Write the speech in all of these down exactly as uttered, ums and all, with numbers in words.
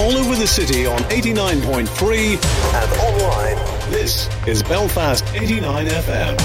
all over the city on eighty-nine point three and online. This is Belfast eighty-nine F M.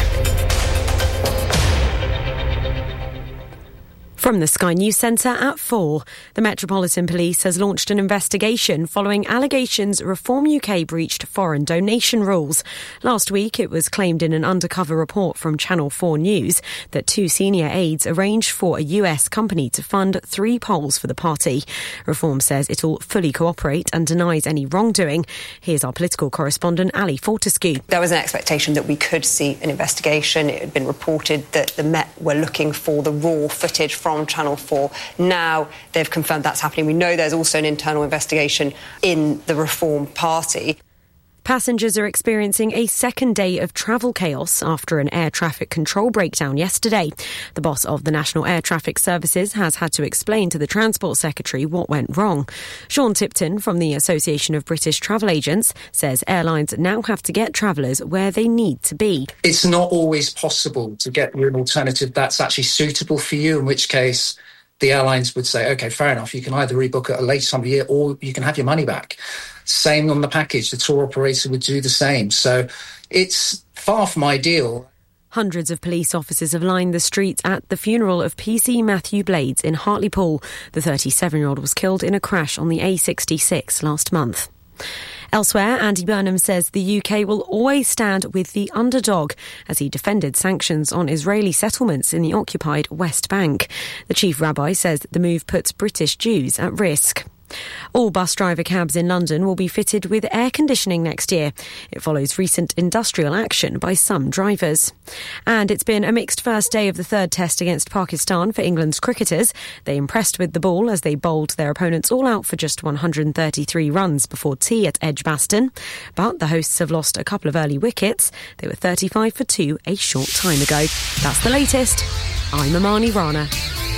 From the Sky News Centre at four, the Metropolitan Police has launched an investigation following allegations Reform U K breached foreign donation rules. Last week, it was claimed in an undercover report from Channel four News that two senior aides arranged for a U S company to fund three polls for the party. Reform says it'll fully cooperate and denies any wrongdoing. Here's our political correspondent, Ali Fortescue. There was an expectation that we could see an investigation. It had been reported that the Met were looking for the raw footage from Channel four. Now they've confirmed that's happening. We know there's also an internal investigation in the Reform Party. Passengers are experiencing a second day of travel chaos after an air traffic control breakdown yesterday. The boss of the National Air Traffic Services has had to explain to the Transport Secretary what went wrong. Sean Tipton from the Association of British Travel Agents says airlines now have to get travellers where they need to be. It's not always possible to get you an alternative that's actually suitable for you, in which case the airlines would say, OK, fair enough, you can either rebook at a later time of year or you can have your money back. Same on the package, the tour operator would do the same. So it's far from ideal. Hundreds of police officers have lined the streets at the funeral of P C Matthew Blades in Hartlepool. The thirty-seven-year-old was killed in a crash on the A sixty-six last month. Elsewhere, Andy Burnham says the U K will always stand with the underdog as he defended sanctions on Israeli settlements in the occupied West Bank. The chief rabbi says the move puts British Jews at risk. All bus driver cabs in London will be fitted with air conditioning next year. It follows recent industrial action by some drivers. And it's been a mixed first day of the third test against Pakistan for England's cricketers. They impressed with the ball as they bowled their opponents all out for just one hundred thirty-three runs before tea at Edgbaston. But the hosts have lost a couple of early wickets. They were thirty-five for two a short time ago. That's the latest. I'm Amani Rana.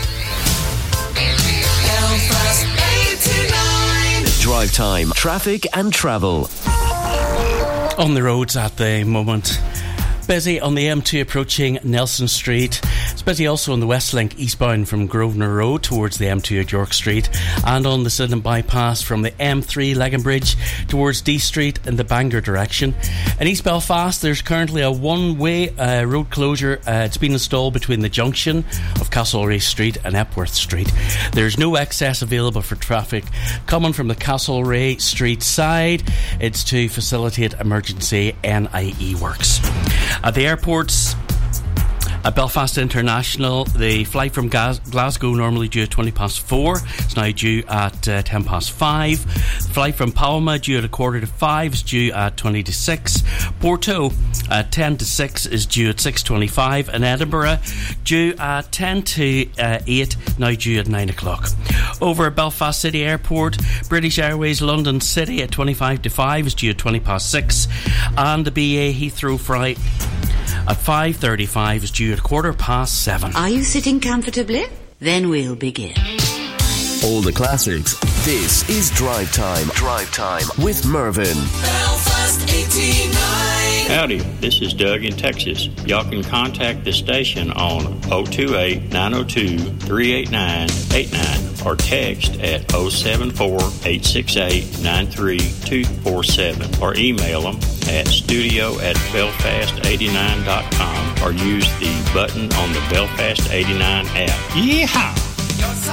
Drive time, traffic and travel. On the roads at the moment. Busy on the M two approaching Nelson Street. It's busy also on the Westlink eastbound from Grosvenor Road towards the M two at York Street, and on the Sydenham bypass from the M three Legan Bridge towards D Street in the Bangor direction. In East Belfast, there's currently a one-way uh, road closure. Uh, it's been installed between the junction of Castlereagh Street and Epworth Street. There's no access available for traffic coming from the Castlereagh Street side. It's to facilitate emergency N I E works. At the airports, at Belfast International, the flight from Gaz- Glasgow normally due at twenty past four. It's now due at uh, ten past five. The flight from Palma due at a quarter to five is due at twenty to six. Porto at ten to six is due at six twenty-five. And Edinburgh due at ten to eight, now due at nine o'clock. Over at Belfast City Airport, British Airways London City at twenty-five to five is due at twenty past six. And the B A Heathrow flight at five thirty-five is due at quarter past seven. Are you sitting comfortably? Then we'll begin. All the classics. This is Drive Time. Drive Time with Mervyn. Belfast eighty-nine. Howdy, this is Doug in Texas. Y'all can contact the station on oh two eight, nine oh two, three eight nine eight nine or text at oh seven four, eight six eight, nine three two four seven or email them at studio at belfast eighty-nine dot com or use the button on the Belfast eighty-nine app. Yeehaw!